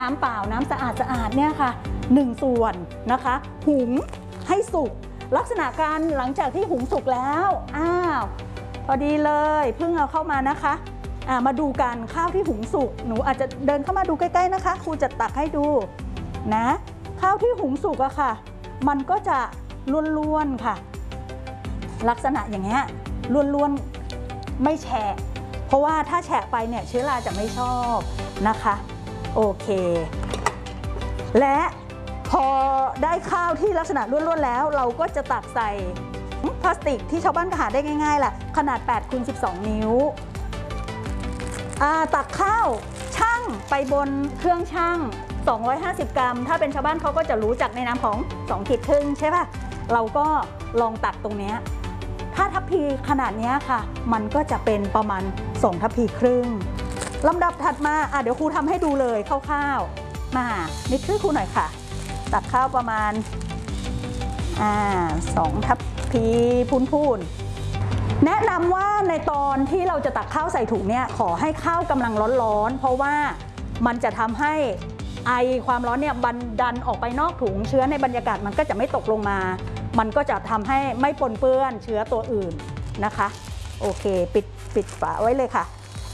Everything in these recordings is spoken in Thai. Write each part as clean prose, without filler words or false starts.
น้ำเปล่าน้ำสะอาดเนี่ยค่ะ1 ส่วนนะคะหุงให้สุกลักษณะการหลังจากที่หุงสุกแล้วพอดีเลยเพิ่งเอาเข้ามานะคะมาดูกันข้าวที่หุงสุกหนูอาจจะเดินเข้ามาดูใกล้ๆนะคะครูจะตักให้ดูนะข้าวที่หุงสุกอะค่ะมันก็จะล้วนๆค่ะลักษณะอย่างเงี้ยล้วนๆไม่แฉะเพราะว่าถ้าแฉะไปเนี่ยเชื้อราจะไม่ชอบนะคะโอเคและพอได้ข้าวที่ลักษณะล้วนๆแล้วเราก็จะตักใส่พลาสติกที่ชาวบ้านก็หาได้ง่ายๆแหละขนาด8 x 12 นิ้วตักข้าวชั่งไปบนเครื่องชั่ง250 กรัมถ้าเป็นชาวบ้านเขาก็จะรู้จักในนามของ2 ขีดครึ่งใช่ป่ะเราก็ลองตักตรงนี้ถ้าทัพพีขนาดนี้ค่ะมันก็จะเป็นประมาณ2 ทัพพีครึ่งลำดับถัดมาเดี๋ยวครูทำให้ดูเลยคร่าวๆมานิดช่วยครูหน่อยค่ะตักข้าวประมาณ2 ทัพพีพูนๆแนะนำว่าในตอนที่เราจะตักข้าวใส่ถุงเนี่ยขอให้ข้าวกำลังร้อนๆเพราะว่ามันจะทำให้ไอความร้อนเนี่ยดันออกไปนอกถุงเชื้อในบรรยากาศมันก็จะไม่ตกลงมามันก็จะทำให้ไม่ปนเปื้อนเชื้อตัวอื่นนะคะโอเคปิดฝาไว้เลยค่ะ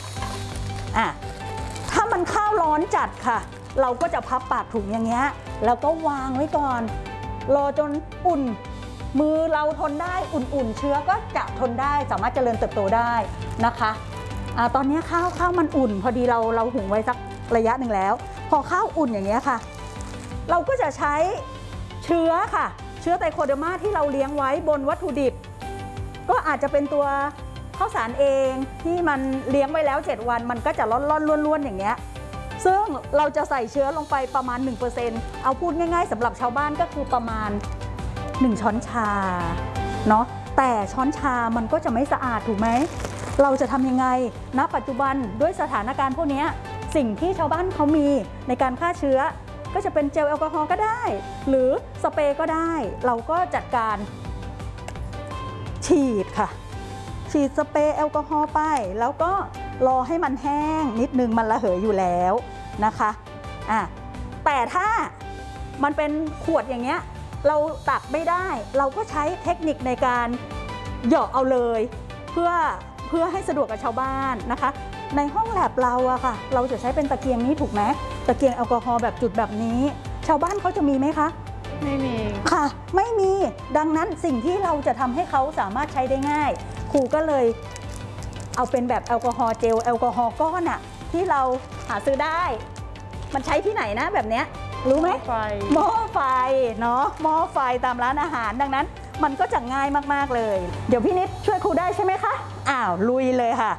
ถ้ามันข้าวร้อนจัดค่ะเราก็จะพับปากถุงอย่างเงี้ยแล้วก็วางไว้ก่อนรอจนอุ่นมือเราทนได้อุ่นๆเชื้อก็จะทนได้สามารถเจริญเติบโตได้นะคะตอนนี้ข้าวมันอุ่นพอดีเราหุงไว้สักระยะหนึ่งแล้วพอข้าวอุ่นอย่างเงี้ยค่ะเราก็จะใช้เชื้อค่ะเชื้อไตโคเดอร์มาที่เราเลี้ยงไว้บนวัตถุดิบก็อาจจะเป็นตัวข้าวสารเองที่มันเลี้ยงไว้แล้ว7 วันมันก็จะร่อนล้วนๆอย่างเงี้ยซึ่งเราจะใส่เชื้อลงไปประมาณ 1% เอาพูดง่ายๆสำหรับชาวบ้านก็คือประมาณ1 ช้อนชาเนาะแต่ช้อนชามันก็จะไม่สะอาดถูกไหมเราจะทำยังไงณปัจจุบันด้วยสถานการณ์พวกนี้สิ่งที่ชาวบ้านเขามีในการฆ่าเชื้อก็จะเป็นเจลแอลกอฮอล์ก็ได้หรือสเปรย์ก็ได้เราก็จัดการฉีดค่ะฉีดสเปรย์แอลกอฮอล์ไปแล้วก็รอให้มันแห้งนิดนึงมันระเหยอยู่แล้วนะคะแต่ถ้ามันเป็นขวดอย่างเงี้ยเราตักไม่ได้เราก็ใช้เทคนิคในการเหยาะเอาเลยเพื่อให้สะดวกกับชาวบ้านนะคะในห้องแลบเราอะค่ะเราจะใช้เป็นตะเกียงนี้ถูกไหมตะเกียงแอลกอฮอล์แบบจุดแบบนี้ชาวบ้านเขาจะมีไหมคะไม่มีค่ะไม่มีดังนั้นสิ่งที่เราจะทำให้เขาสามารถใช้ได้ง่ายครูก็เลยเอาเป็นแบบแอลกอฮอล์เจลแอลกอฮอล์ก้อนอะที่เราหาซื้อได้มันใช้ที่ไหนนะแบบเนี้ยรู้ไหมหม้อไฟเนาะหม้อไฟตามร้านอาหารดังนั้นมันก็จะง่ายมากๆเลยเดี๋ยวพี่นิดช่วยครูได้ใช่ไหมคะลุยเลยค่ะ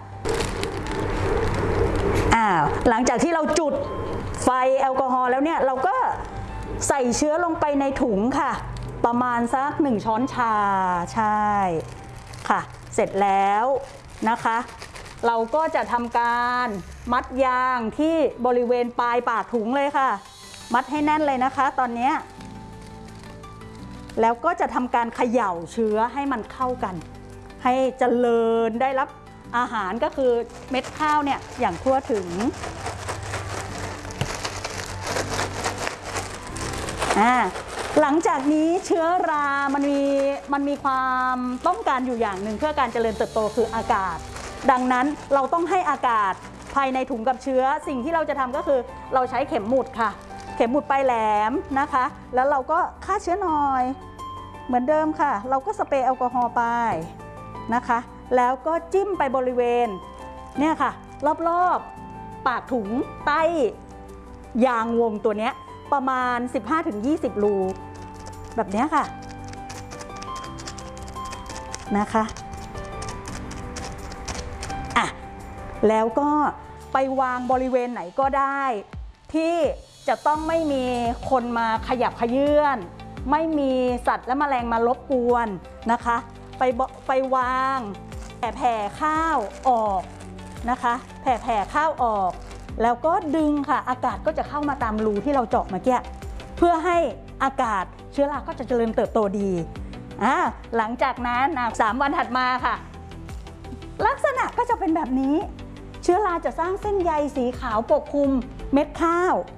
หลังจากที่เราจุดไฟแอลกอฮอล์แล้วเนี่ยเราก็ใส่เชื้อลงไปในถุงค่ะประมาณสัก1 ช้อนชาใช่ค่ะเสร็จแล้วนะคะเราก็จะทำการมัดยางที่บริเวณปลายปากถุงเลยค่ะมัดให้แน่นเลยนะคะตอนนี้แล้วก็จะทำการเขย่าเชื้อให้มันเข้ากันให้เจริญได้รับอาหารก็คือเม็ดข้าวเนี่ยอย่างทั่วถึงหลังจากนี้เชื้อรามันมีความต้องการอยู่อย่างหนึ่งเพื่อการเจริญเติบโตคืออากาศดังนั้นเราต้องให้อากาศภายในถุงกับเชื้อสิ่งที่เราจะทำก็คือเราใช้เข็มหมุดค่ะเข็มหมุดปลายแหลมนะคะแล้วเราก็ฆ่าเชื้อหน่อยเหมือนเดิมค่ะเราก็สเปรย์แอลกอฮอล์ไปนะคะแล้วก็จิ้มไปบริเวณเนี่ยค่ะรอบๆปากถุงใต้ยางวงตัวเนี้ยประมาณ 15-20 รูแบบนี้ค่ะนะคะแล้วก็ไปวางบริเวณไหนก็ได้ที่จะต้องไม่มีคนมาขยับเขยื้อนไม่มีสัตว์และแมลงมารบกวนนะคะไปวางแผ่ข้าวออกนะคะแผ่ข้าวออกแล้วก็ดึงค่ะอากาศก็จะเข้ามาตามรูที่เราเจาะเมื่อกี้เพื่อให้อากาศเชื้อราก็จะเจริญเติบโตดีหลังจากนั้น3 วันถัดมาค่ะลักษณะก็จะเป็นแบบนี้เชื้อราจะสร้างเส้นใยสีขาวปกคลุมเม็ดข้าว